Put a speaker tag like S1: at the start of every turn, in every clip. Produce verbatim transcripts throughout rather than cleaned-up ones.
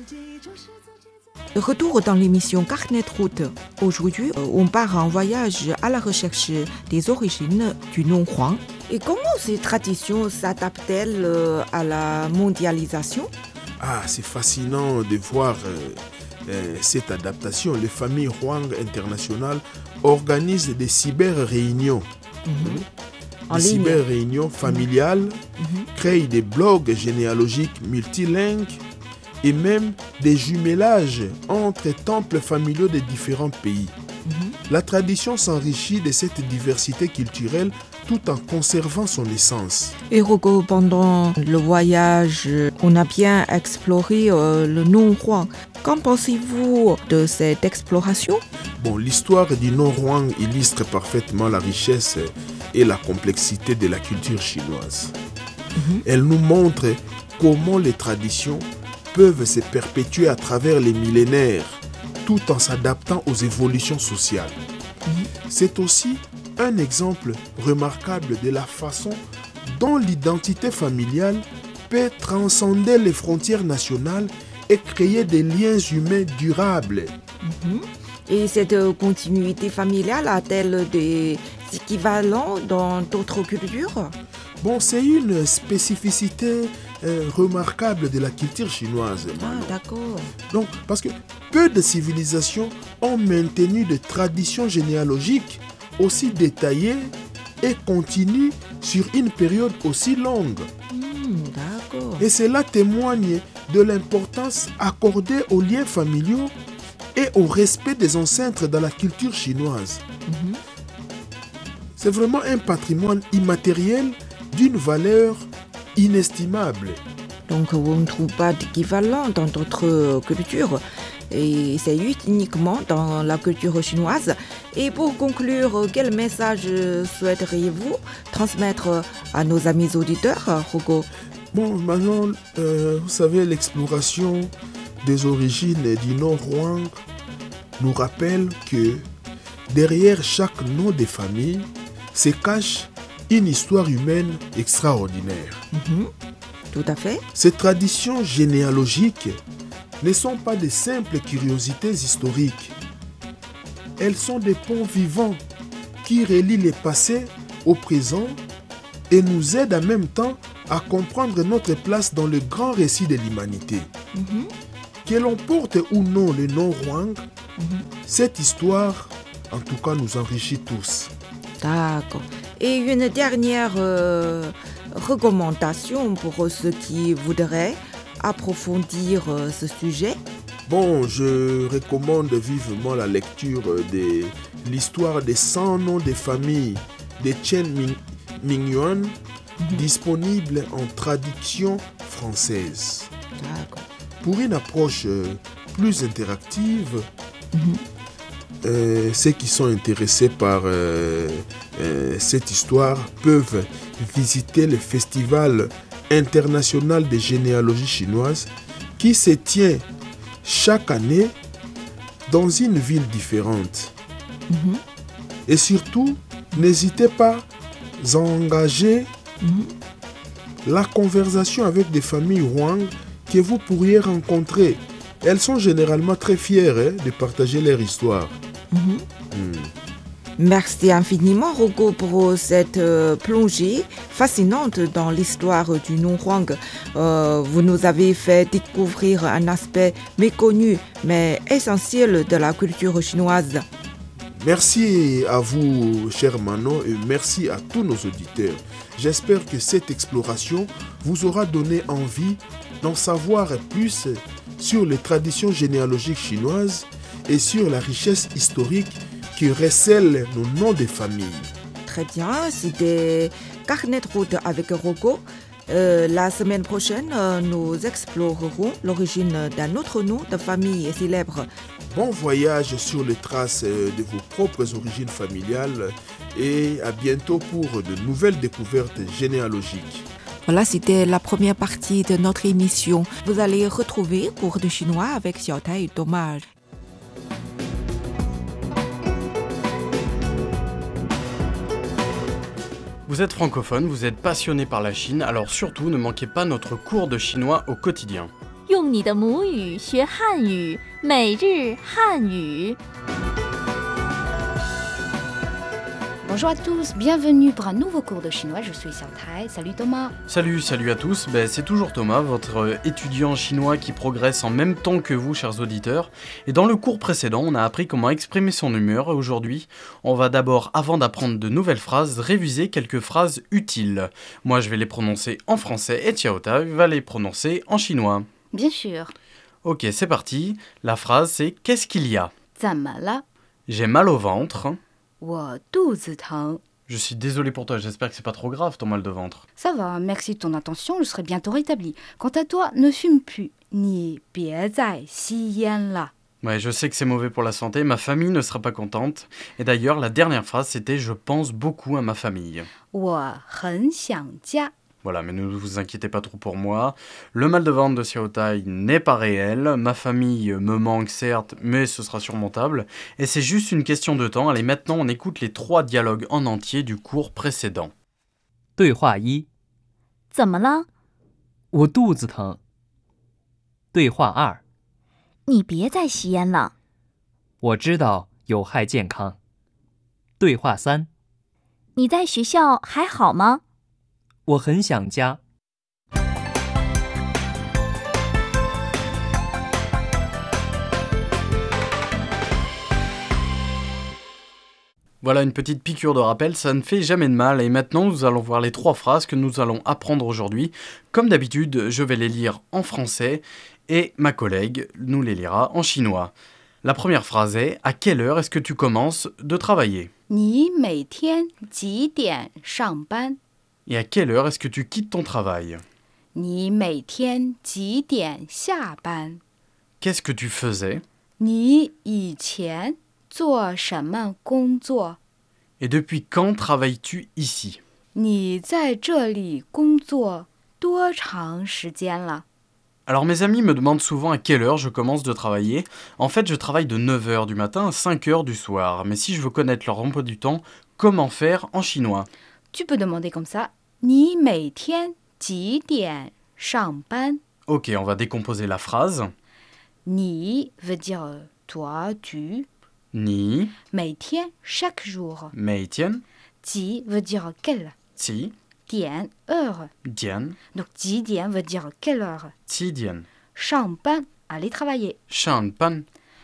S1: Retour dans l'émission Carnet de route. Aujourd'hui, on part en voyage à la recherche des origines du nom Huang. Et comment ces traditions s'adaptent-elles à la mondialisation?
S2: Ah, c'est fascinant de voir euh, euh, cette adaptation. Les familles Huang internationales organisent des cyber-réunions. Mm-hmm. Des cyber-réunions familiales, mm-hmm. créent des blogs généalogiques multilingues et même des jumelages entre temples familiaux de différents pays. Mm-hmm. La tradition s'enrichit de cette diversité culturelle tout en conservant son essence.
S1: Et Rocco, pendant le voyage, on a bien exploré euh, le nom Huang. Qu'en pensez-vous de cette exploration?
S2: Bon, l'histoire du nom Huang illustre parfaitement la richesse et la complexité de la culture chinoise. Mm-hmm. Elle nous montre comment les traditions peuvent se perpétuer à travers les millénaires, tout en s'adaptant aux évolutions sociales. Mmh. C'est aussi un exemple remarquable de la façon dont l'identité familiale peut transcender les frontières nationales et créer des liens humains durables.
S1: Mmh. Et cette continuité familiale a-t-elle des équivalents dans d'autres cultures?
S2: Bon, c'est une spécificité euh, remarquable de la culture chinoise.
S1: Ah, d'accord.
S2: Donc, parce que peu de civilisations ont maintenu des traditions généalogiques aussi détaillées et continues sur une période aussi longue.
S1: Mmh, d'accord.
S2: Et cela témoigne de l'importance accordée aux liens familiaux et au respect des ancêtres dans la culture chinoise. Mmh. C'est vraiment un patrimoine immatériel d'une valeur inestimable.
S1: Donc on ne trouve pas d'équivalent dans d'autres cultures et c'est uniquement dans la culture chinoise. Et pour conclure, quel message souhaiteriez-vous transmettre à nos amis auditeurs, Rocco?
S2: Bon, maintenant, euh, vous savez, l'exploration des origines du nom Huang nous rappelle que derrière chaque nom de famille se cache une histoire humaine extraordinaire.
S1: Mmh, tout à fait.
S2: Ces traditions généalogiques ne sont pas de simples curiosités historiques. Elles sont des ponts vivants qui relient le passé au présent et nous aident en même temps à comprendre notre place dans le grand récit de l'humanité. Mmh. Que l'on porte ou non le nom Huang, mmh. cette histoire, en tout cas, nous enrichit tous.
S1: D'accord. Et une dernière euh, recommandation pour ceux qui voudraient approfondir euh, ce sujet?
S2: Bon, je recommande vivement la lecture de l'histoire des cent noms de famille de Chen Mingyuan, mm-hmm. disponible en traduction française.
S1: D'accord.
S2: Pour une approche euh, plus interactive, mm-hmm. Euh, ceux qui sont intéressés par euh, euh, cette histoire peuvent visiter le Festival international de généalogie chinoise qui se tient chaque année dans une ville différente. Mm-hmm. Et surtout, n'hésitez pas à engager mm-hmm. la conversation avec des familles Huang que vous pourriez rencontrer. Elles sont généralement très fières hein, de partager leur histoire. Mmh.
S1: Mmh. Merci infiniment, Rocco, pour cette euh, plongée fascinante dans l'histoire du nom Huang. Euh, vous nous avez fait découvrir un aspect méconnu, mais essentiel de la culture chinoise.
S2: Merci à vous, cher Manon, et merci à tous nos auditeurs. J'espère que cette exploration vous aura donné envie d'en savoir plus sur les traditions généalogiques chinoises et sur la richesse historique qui recèle nos noms de famille.
S1: Très bien, c'était Carnet de route avec Rocco. Euh, la semaine prochaine, euh, nous explorerons l'origine d'un autre nom de famille célèbre.
S2: Bon voyage sur les traces de vos propres origines familiales et à bientôt pour de nouvelles découvertes généalogiques.
S1: Voilà, c'était la première partie de notre émission. Vous allez retrouver cours de chinois avec Xiaotai et Thomas.
S3: Vous êtes francophone, vous êtes passionné par la Chine, alors surtout ne manquez pas notre cours de chinois au quotidien.
S4: 用
S3: 用你的母语学汉语，每日汉语。
S4: Bonjour à tous, bienvenue pour un nouveau cours de chinois, je suis Xiao Tai. Salut Thomas.
S5: Salut, salut à tous, ben, c'est toujours Thomas, votre étudiant chinois qui progresse en même temps que vous, chers auditeurs. Et dans le cours précédent, on a appris comment exprimer son humeur, et aujourd'hui, on va d'abord, avant d'apprendre de nouvelles phrases, réviser quelques phrases utiles. Moi, je vais les prononcer en français et Xiao Tai va les prononcer en chinois.
S4: Bien sûr.
S5: Ok, c'est parti. La phrase, c'est « Qu'est-ce qu'il y a ?»
S4: 怎么了？
S5: J'ai mal au ventre.
S4: 我肚子疼。
S5: Je suis désolé pour toi, j'espère que c'est pas trop grave ton mal de ventre.
S4: Ça va, merci de ton attention, je serai bientôt rétabli. Quant à toi, ne fume plus. 你别再吸烟了。
S5: Ouais, je sais que c'est mauvais pour la santé, ma famille ne sera pas contente. Et d'ailleurs, la dernière phrase, c'était « Je pense beaucoup à ma famille ».
S4: 我很想家。
S5: Voilà, mais ne vous inquiétez pas trop pour moi. Le mal de ventre de Xiao Tai n'est pas réel. Ma famille me manque certes, mais ce sera surmontable. Et c'est juste une question de temps. Allez, maintenant, on écoute les trois dialogues en entier du cours précédent.
S6: 对话一：
S3: 怎么了？
S6: 我肚子疼。对话二：
S3: 你别再吸烟了。
S6: 我知道有害健康。对话三：
S3: 你在学校还好吗？
S6: 我很想家。
S5: Voilà une petite piqûre de rappel, ça ne fait jamais de mal. Et maintenant, nous allons voir les trois phrases que nous allons apprendre aujourd'hui. Comme d'habitude, je vais les lire en français et ma collègue nous les lira en chinois. La première phrase est « À quelle heure est-ce que tu commences de travailler ?»
S4: 你每天几点上班？
S5: Et à quelle heure est-ce que tu quittes ton travail ?
S4: 你每天几点下班？
S5: Qu'est-ce que tu faisais ?
S4: 你以前做什么工作？
S5: Et depuis quand travailles-tu ici ?
S4: 你在这里工作多长时间了？
S5: Alors mes amis me demandent souvent à quelle heure je commence de travailler. En fait, je travaille de neuf heures du matin à cinq heures du soir. Mais si je veux connaître leur emploi du temps, comment faire en chinois ?
S4: Tu peux demander comme ça. 你每天几点上班？
S5: Ok, on va décomposer la phrase.
S4: 你 veut dire euh, toi, tu.
S5: Ni,
S4: 每天 chaque jour.
S5: meitian,
S4: 几 veut dire quelle.
S5: ti,
S4: 点 heure.
S5: dian,
S4: Donc 几点 veut dire quelle heure.
S5: ti dian,
S4: 上班 aller travailler.
S5: shan pan.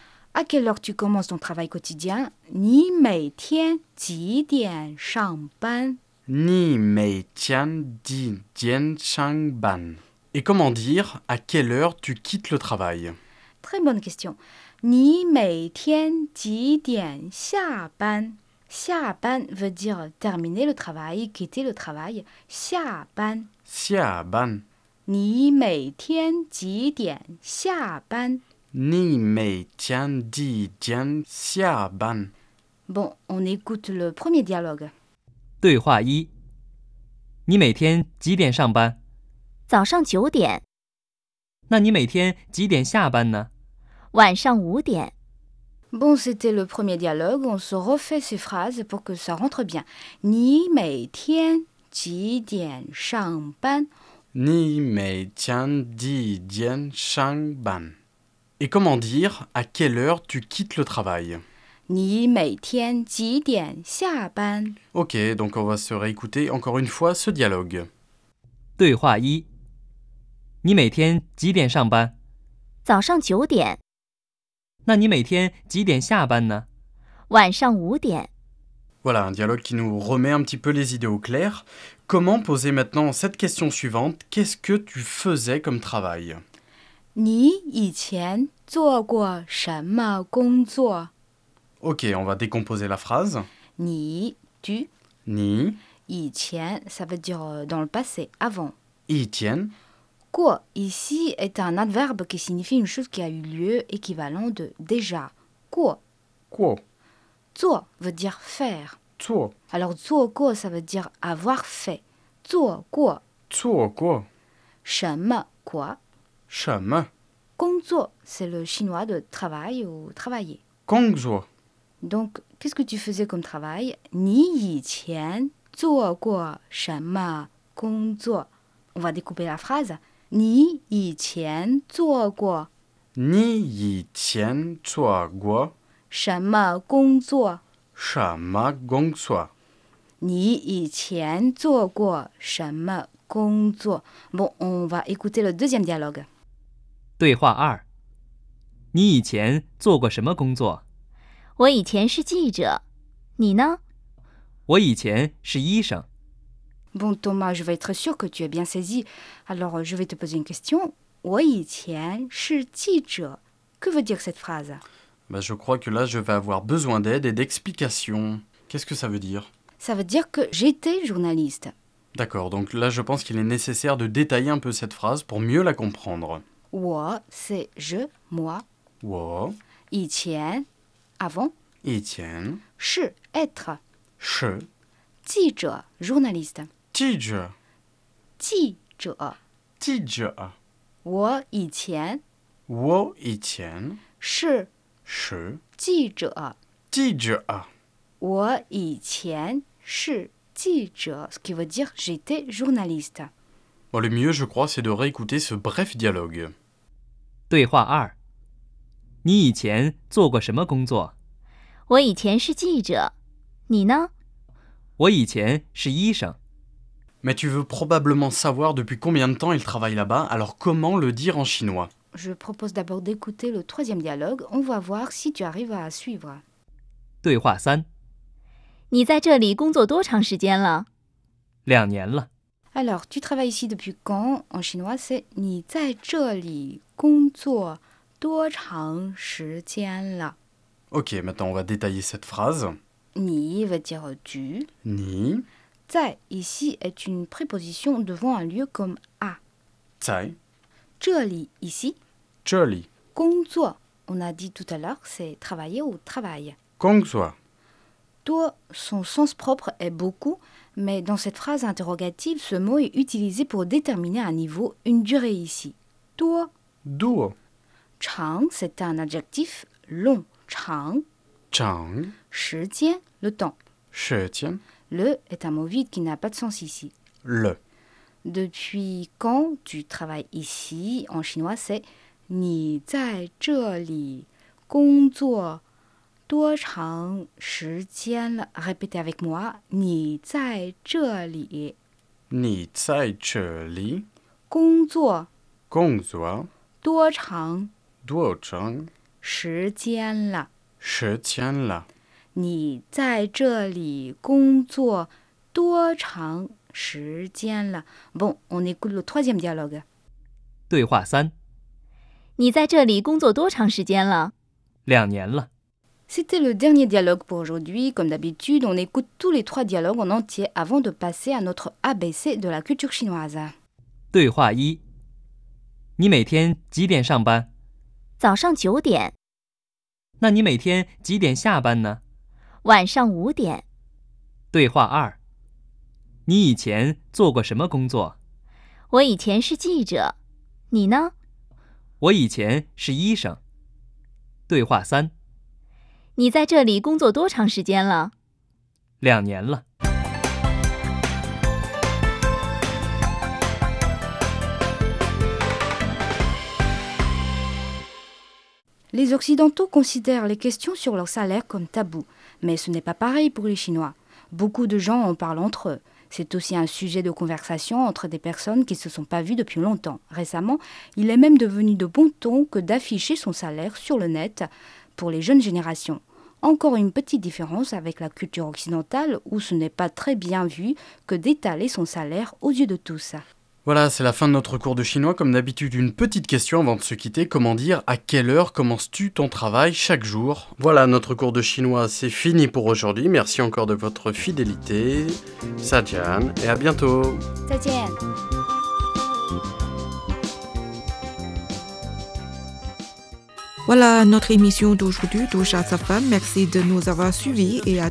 S4: À quelle heure tu commences ton travail quotidien? 你每天几点上班？
S5: Ni mei tian di dian shang ban. Et comment dire à quelle heure tu quittes le travail ?
S4: Très bonne question. 你每天几点下班？下班 veut dire terminer le travail, quitter le travail. 下班。
S5: Xia ban.
S4: 你每天几点下班？
S5: Ni mei tian di dian xia ban.
S4: Bon, on écoute le premier dialogue.
S6: 对话一：你每天几点上班？
S3: 早上九点，
S6: 那你每天几点下班呢？
S3: 晚上五点。
S4: Bon, c'était le premier dialogue. On se refait ces phrases pour que ça rentre bien. 你每天几点上班？
S5: Ni mei tian di dian shang ban. Et comment dire à quelle heure tu quittes le travail ?
S4: 你每天几点下班？
S5: Ok, donc on va se réécouter encore une fois ce dialogue.
S6: 对话一：你每天几点上班？
S3: 早上九点，
S6: 那你每天几点下班呢？
S3: 晚上五点。
S5: Voilà, un dialogue qui nous remet un petit peu les idées au clair. Comment poser maintenant cette question suivante ? Qu'est-ce que tu faisais comme travail ?
S4: 你以前做过什么工作？
S5: Ok, on va décomposer la phrase.
S4: 你 tu
S5: Ni,
S4: 以前 ça veut dire euh, dans le passé, avant.
S5: i tian,
S4: 过 ici est un adverbe qui signifie une chose qui a eu lieu, équivalent de déjà. 过
S5: kuo,
S4: 做 veut dire faire.
S5: tuo,
S4: Alors 做过 ça veut dire avoir fait. 做过
S5: tuo kuo,
S4: 什么 quoi.
S5: shama,
S4: 工作 c'est le chinois de travail ou travailler.
S5: kongzuo.
S4: Donc, qu'est-ce que tu faisais comme travail? 你以前做过什么工作? On va découper la phrase. 你以前做过
S5: 你以前做过
S4: 什么工作？
S5: 什么工作？
S4: 你以前做过什么工作？ Bon, on va écouter le deuxième dialogue.
S6: 对话二：你以前做过什么工作？
S3: 我以前是记者，你呢？
S6: 我以前是医生。
S4: Bon, Thomas, je vais être sûr que tu as bien saisi. Alors, je vais te poser une question. 我以前是记者. Que veut dire cette phrase?
S5: Bah, je crois que là, je vais avoir besoin d'aide et d'explications. Qu'est-ce que ça veut dire?
S4: Ça veut dire que j'étais journaliste.
S5: D'accord, donc là, je pense qu'il est nécessaire de détailler un peu cette phrase pour mieux la comprendre.
S4: 我 c'est je, moi.
S5: 我
S4: 以前 avant.
S5: 以前
S4: 是 être.
S5: 是
S4: 记者 journaliste.
S5: 记者
S4: 记者
S5: 记者
S4: 我以前
S5: 我以前
S4: 是
S5: 是
S4: 记者
S5: 记者
S4: 我以前是记者 ce qui veut dire j'étais journaliste.
S5: Bon, le mieux, je crois, c'est de réécouter ce bref dialogue.
S6: 对话二：你以前做过什么工作？
S3: 我以前是记者，你呢？
S6: 我以前是医生。
S5: Mais tu veux probablement savoir depuis combien de temps il travaille là-bas, alors comment le dire en chinois?
S4: Je propose d'abord d'écouter le troisième dialogue. On va voir si tu arrives à suivre.
S6: 对话三：
S3: 你在这里工作多长时间了？
S6: 两年了。
S4: Alors, tu travailles ici depuis quand? En chinois, c'est 你在这里工作多长时间了?
S5: Ok, maintenant on va détailler cette phrase.
S4: 你 veut dire tu.
S5: Ni,
S4: 在 ici est une préposition devant un lieu comme à.
S5: 在
S4: 这里 ici.
S5: 这里
S4: 工作 on a dit tout à l'heure, c'est travailler ou travail.
S5: 工作
S4: 多 son sens propre est beaucoup, mais dans cette phrase interrogative, ce mot est utilisé pour déterminer un niveau, une durée ici. 多
S5: 多
S4: 长 c'est un adjectif long. 长
S5: 长
S4: 时间 le temps.
S5: 时间
S4: Le est un mot vide qui n'a pas de sens ici.
S5: 了
S4: Depuis quand tu travailles ici, en chinois, c'est 你在这里工作多长时间了? Répétez avec moi. 你在这里
S5: 你在这里
S4: 工作
S5: 工作
S4: 多长
S5: 多长
S4: 时间了?
S5: 时间了？
S4: 你在这里工作多长时间了? Bon, on écoute le troisième dialogue.
S6: 对话三：
S3: 你在这里工作多长时间了？
S6: 两年了。
S4: C'était le dernier dialogue pour aujourd'hui. Comme d'habitude, on écoute tous les trois dialogues en entier avant de passer à notre A B C de la culture chinoise.
S6: 对话一：你每天几点上班？
S3: 早上九点，
S6: 那你每天几点下班呢？
S3: 晚上五点。
S6: 对话二：你以前做过什么工作？
S3: 我以前是记者，你呢？
S6: 我以前是医生。对话三：
S3: 你在这里工作多长时间了？
S6: 两年了。
S4: Les Occidentaux considèrent les questions sur leur salaire comme tabou, mais ce n'est pas pareil pour les Chinois. Beaucoup de gens en parlent entre eux. C'est aussi un sujet de conversation entre des personnes qui ne se sont pas vues depuis longtemps. Récemment, il est même devenu de bon ton que d'afficher son salaire sur le net pour les jeunes générations. Encore une petite différence avec la culture occidentale où ce n'est pas très bien vu que d'étaler son salaire aux yeux de tous.
S5: Voilà, c'est la fin de notre cours de chinois. Comme d'habitude, une petite question avant de se quitter. Comment dire à quelle heure commences-tu ton travail chaque jour? Voilà, notre cours de chinois, c'est fini pour aujourd'hui. Merci encore de votre fidélité. Sajian, et à bientôt.
S4: 再见.
S1: Voilà, notre émission d'aujourd'hui touche à sa fin. Merci de nous avoir suivis et à